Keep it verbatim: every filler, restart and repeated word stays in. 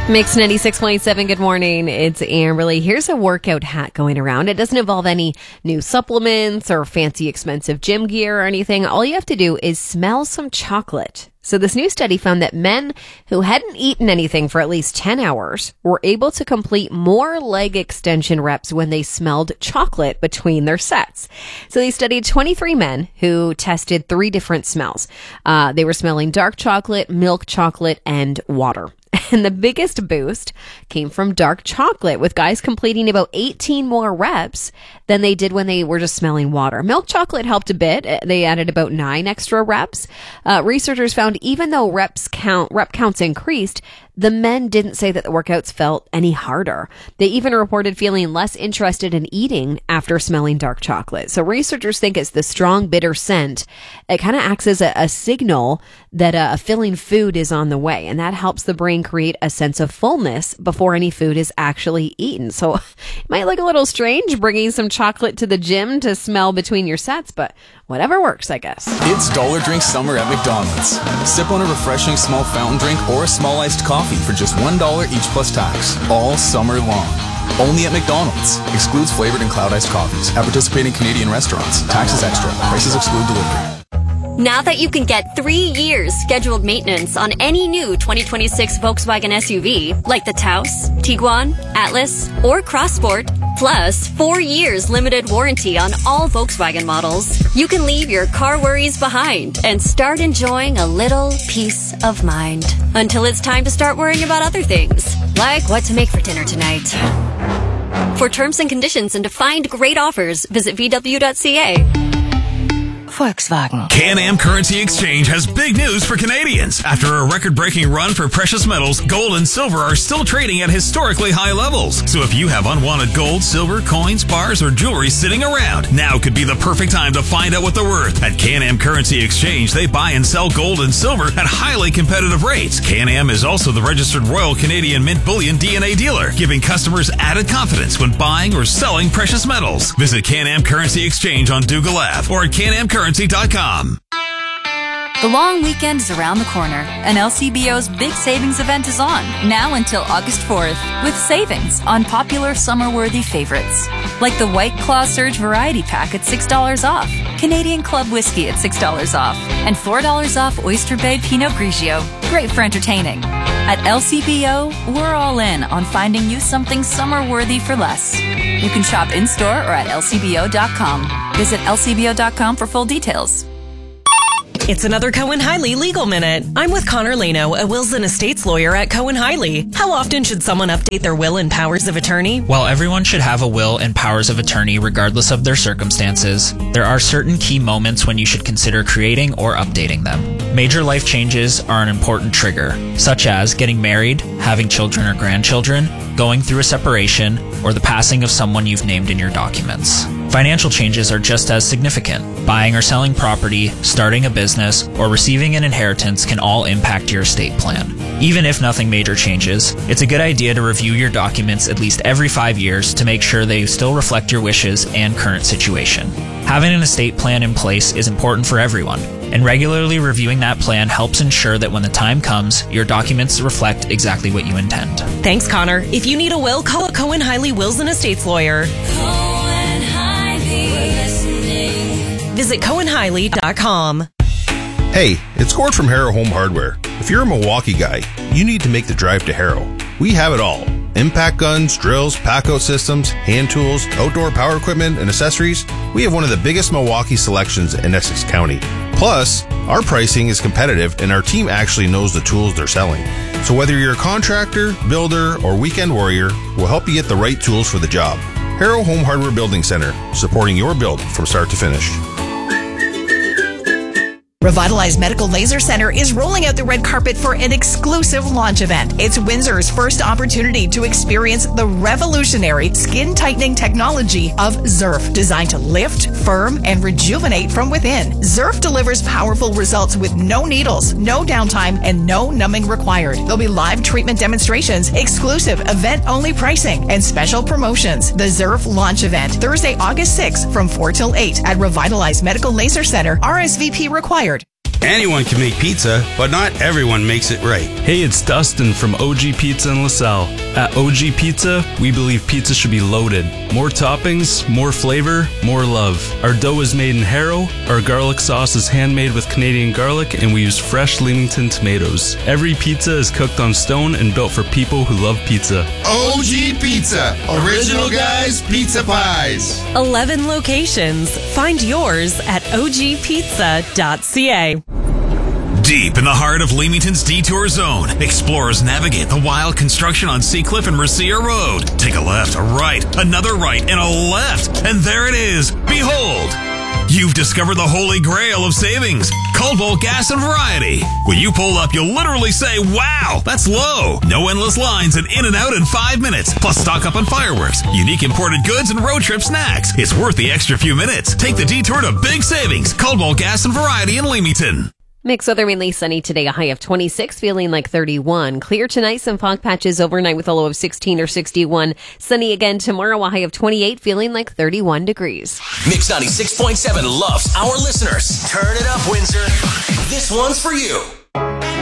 Mix ninety-six point seven, good morning. It's Amberly. Here's a workout hack going around. It doesn't involve any new supplements or fancy expensive gym gear or anything. All you have to do is smell some chocolate. So this new study found that men who hadn't eaten anything for at least ten hours were able to complete more leg extension reps when they smelled chocolate between their sets. So they studied twenty-three men who tested three different smells. Uh, they were smelling dark chocolate, milk chocolate, and water. And the biggest boost came from dark chocolate, with guys completing about eighteen more reps than they did when they were just smelling water. Milk chocolate helped a bit. They added about nine extra reps. Uh, researchers found even though reps count, rep counts increased, the men didn't say that the workouts felt any harder. They even reported feeling less interested in eating after smelling dark chocolate. So researchers think it's the strong, bitter scent. It kind of acts as a, a signal that a, a filling food is on the way, and that helps the brain create a sense of fullness before any food is actually eaten. So it might look a little strange bringing some chocolate to the gym to smell between your sets, but whatever works, I guess. It's Dollar Drink Summer at McDonald's. Sip on a refreshing small fountain drink or a small iced coffee for just one dollar each plus tax, all summer long. Only at McDonald's. Excludes flavored and cloud iced coffees. At participating Canadian restaurants. Taxes extra. Prices exclude delivery. Now that you can get three years scheduled maintenance on any new twenty twenty-six Volkswagen S U V, like the Taos, Tiguan, Atlas, or Crossport, plus four years limited warranty on all Volkswagen models, you can leave your car worries behind and start enjoying a little peace of mind. Until it's time to start worrying about other things, like what to make for dinner tonight. For terms and conditions and to find great offers, visit v w dot c a. Volkswagen. Can-Am Currency Exchange has big news for Canadians. After a record-breaking run for precious metals, gold and silver are still trading at historically high levels. So if you have unwanted gold, silver, coins, bars, or jewelry sitting around, now could be the perfect time to find out what they're worth. At Can-Am Currency Exchange, they buy and sell gold and silver at highly competitive rates. Can-Am is also the registered Royal Canadian Mint Bullion D N A dealer, giving customers added confidence when buying or selling precious metals. Visit Can-Am Currency Exchange on Dougal Avenue or at can am currency dot com. The long weekend is around the corner, and L C B O's big savings event is on, now until August fourth, with savings on popular summer-worthy favorites, like the White Claw Surge Variety Pack at six dollars off, Canadian Club Whiskey at six dollars off, and four dollars off Oyster Bay Pinot Grigio. Great for entertaining. At L C B O, we're all in on finding you something summer-worthy for less. You can shop in-store or at L C B O dot com. Visit L C B O dot com for full details. It's another Cohen-Hiley Legal Minute. I'm with Connor Leno, a wills and estates lawyer at Cohen-Hiley. How often should someone update their will and powers of attorney? While everyone should have a will and powers of attorney regardless of their circumstances, there are certain key moments when you should consider creating or updating them. Major life changes are an important trigger, such as getting married, having children or grandchildren, going through a separation, or the passing of someone you've named in your documents. Financial changes are just as significant. Buying or selling property, starting a business, or receiving an inheritance can all impact your estate plan. Even if nothing major changes, it's a good idea to review your documents at least every five years to make sure they still reflect your wishes and current situation. Having an estate plan in place is important for everyone, and regularly reviewing that plan helps ensure that when the time comes, your documents reflect exactly what you intend. Thanks, Connor. If you need a will, call a Cohen-Hiley Wills and Estates lawyer. Visit Cohen Hiley dot com. Hey, it's Gord from Harrow Home Hardware. If you're a Milwaukee guy, you need to make the drive to Harrow. We have it all. Impact guns, drills, pack-out systems, hand tools, outdoor power equipment, and accessories. We have one of the biggest Milwaukee selections in Essex County. Plus, our pricing is competitive and our team actually knows the tools they're selling. So whether you're a contractor, builder, or weekend warrior, we'll help you get the right tools for the job. Harrow Home Hardware Building Center, supporting your build from start to finish. Revitalize Medical Laser Center is rolling out the red carpet for an exclusive launch event. It's Windsor's first opportunity to experience the revolutionary skin tightening technology of Zerf, designed to lift, firm, and rejuvenate from within. Zerf delivers powerful results with no needles, no downtime, and no numbing required. There'll be live treatment demonstrations, exclusive event-only pricing, and special promotions. The Zerf launch event, Thursday, August sixth from four till eight at Revitalize Medical Laser Center. R S V P required. Anyone can make pizza, but not everyone makes it right. Hey, it's Dustin from O G Pizza in LaSalle. At O G Pizza, we believe pizza should be loaded. More toppings, more flavor, more love. Our dough is made in Harrow, our garlic sauce is handmade with Canadian garlic, and we use fresh Leamington tomatoes. Every pizza is cooked on stone and built for people who love pizza. O G Pizza, original guys, pizza pies. eleven locations. Find yours at o g pizza dot c a. Deep in the heart of Leamington's Detour Zone, explorers navigate the wild construction on Seacliff and Mercia Road. Take a left, a right, another right, and a left. And there it is. Behold! You've discovered the holy grail of savings, Coldwell Gas and Variety. When you pull up, you'll literally say, wow, that's low. No endless lines and in and out in five minutes. Plus stock up on fireworks, unique imported goods, and road trip snacks. It's worth the extra few minutes. Take the detour to big savings, Coldwell Gas and Variety in Leamington. Mixed weather, mainly sunny today, a high of twenty-six, feeling like thirty-one. Clear tonight, some fog patches overnight with a low of sixteen or sixty-one. Sunny again tomorrow, a high of twenty-eight, feeling like thirty-one degrees. Mix ninety-six point seven loves our listeners. Turn it up, Windsor. This one's for you.